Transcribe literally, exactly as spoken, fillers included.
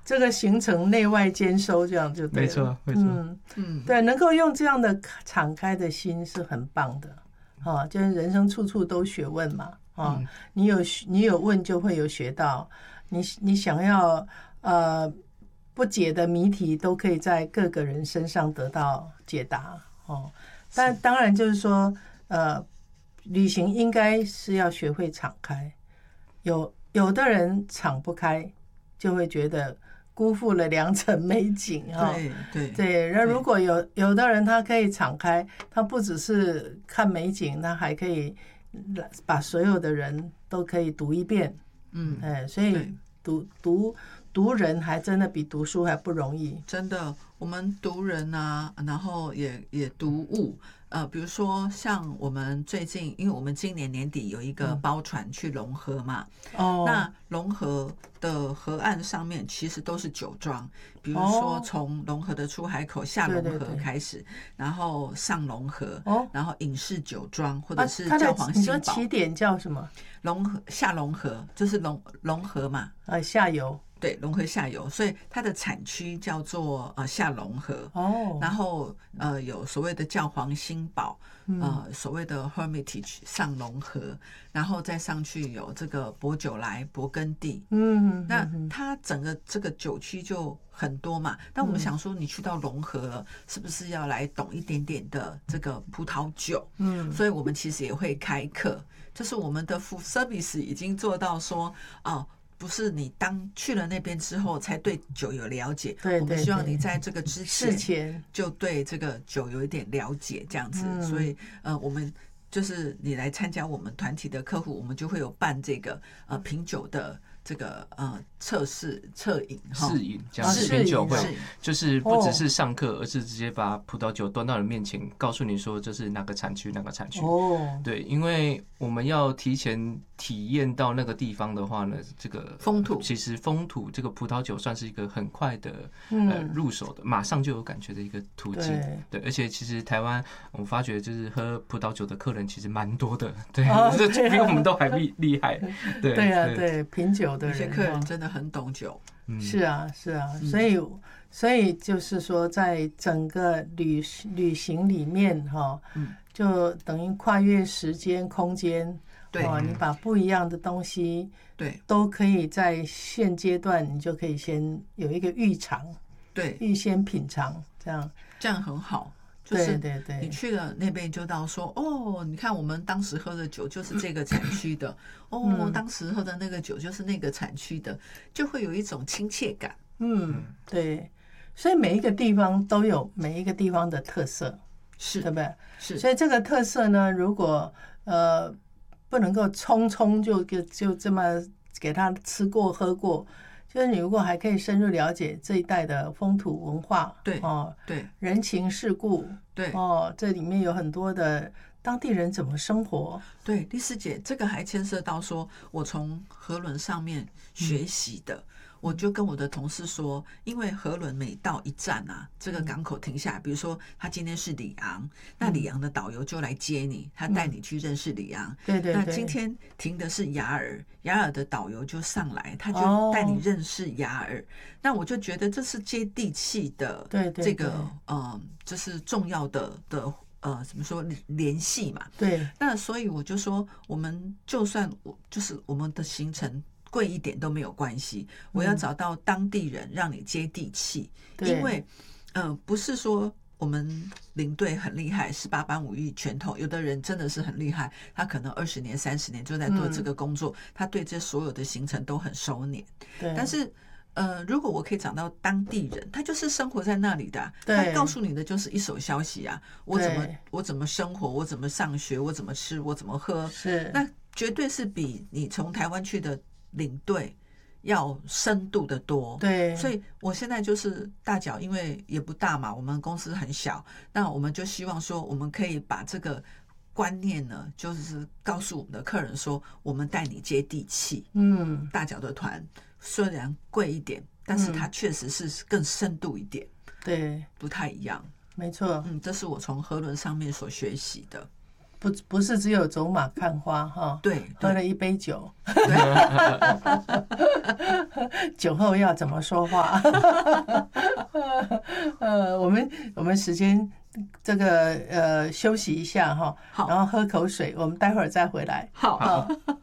这个行程内外兼收，这样就对了。 没错，没错。 嗯嗯，对，能够用这样的敞开的心是很棒的。啊，就是人生处处都学问嘛。啊，嗯、你有你有问就会有学到，你你想要呃不解的谜题都可以在各个人身上得到解答。哦，但当然就是说，呃，旅行应该是要学会敞开。有有的人敞不开，就会觉得辜负了良辰美景哈。 对对对，那如果有有的人他可以敞开，他不只是看美景，他还可以把所有的人都可以读一遍。嗯，哎，所以读读读人还真的比读书还不容易。 真的，我们读人啊，然后也也读物。呃，比如说像我们最近，因为我们今年年底有一个包船去龙河嘛，哦，那龙河的河岸上面其实都是酒庄，比如说从龙河的出海口下龙河开始，对对对，然后上龙河，哦，然后影视酒庄或者是教皇新堡， 啊，你说起点叫什么？ 龙河下龙河就是龙龙河嘛， 呃，下游。 对，龙河下游，所以它的产区叫做呃下龙河。哦，然后呃有所谓的教皇新堡，呃所谓的 Hermitage 上龙河，然后再上去有这个薄酒莱、勃艮第。嗯，那它整个这个酒区就很多嘛。但我们想说，你去到龙河了，是不是要来懂一点点的这个葡萄酒？嗯，所以我们其实也会开课，就是我们的 full service 已经做到说啊。呃不是你当去了那边之后才对酒有了解， 对对对， 我们希望你在这个之前就对这个酒有一点了解，这样子。嗯、所以呃，我们就是你来参加我们团体的客户，我们就会有办这个呃品酒的这个呃测试测饮试饮这样子品酒会，就是不只是上课，而是直接把葡萄酒端到你面前，告诉你说这是哪个产区哪个产区。哦，对，因为我们要提前体验到那个地方的话呢，这个风土其实风土这个葡萄酒算是一个很快的、嗯、呃入手的，马上就有感觉的一个途径。对，而且其实台湾我们发觉就是喝葡萄酒的客人其实蛮多的，对，这、哦、比我们都还厉厉害。对对啊，对品酒的人， 有些客人真的很懂酒。 嗯、是啊，是啊，所以所以就是说，在整个旅旅行里面哈，嗯、就等于跨越时间空间。对，哦，你把不一样的东西，对，都可以在现阶段，你就可以先有一个预尝， 对， 预先品尝，这样这样很好。就是你去了那边就到说，哦，你看我们当时喝的酒就是这个产区的，哦，当时喝的那个酒就是那个产区的，就会有一种亲切感。 嗯，对，所以每一个地方都有每一个地方的特色， 是， 对不对？ 是， 所以这个特色呢，如果呃不能够匆匆就就这么给他吃过喝过。就是你如果还可以深入了解这一带的风土文化， 对哦， 对， 人情世故， 对哦，这里面有很多的当地人怎么生活。 对，丽丝姐，这个还牵涉到说我从河轮上面学习的。嗯，我就跟我的同事说，因为河轮每到一站啊，这个港口停下来，比如说他今天是里昂，那里昂的导游就来接你，他带你去认识里昂。 对对。 那今天停的是雅尔，雅尔的导游就上来，他就带你认识雅尔。那我就觉得这是接地气的， 对对， 这个呃，这是重要的的。呃，怎么说联系嘛？ 对。 那所以我就说，我们就算我就是我们的行程贵一点都没有关系，我要找到当地人让你接地气，嗯、因为呃不是说我们领队很厉害，十八般武艺全透，有的人真的是很厉害，他可能二十年、三十年就在做这个工作，嗯、他对这所有的行程都很熟稔。对，但是。呃，如果我可以找到当地人，他就是生活在那里的、啊，他告诉你的就是一手消息啊，我怎么我怎么生活，我怎么上学，我怎么吃，我怎么喝， 是那绝对是比你从台湾去的领队要深度的多。 对， 所以我现在就是大脚，因为也不大嘛，我们公司很小，那我们就希望说，我们可以把这个观念呢，就是告诉我们的客人说，我们带你接地气。嗯，大脚的团。虽然贵一点，但是它确实是更深度一点， 对， 不太一样， 没错。 嗯，这是我从河轮上面所学习的。 不不是只有走马看花哈， 对， 喝了一杯酒，酒后要怎么说话？呃，我们我们时间这个呃休息一下哈，然后喝口水，我们待会儿再回来。 好。 好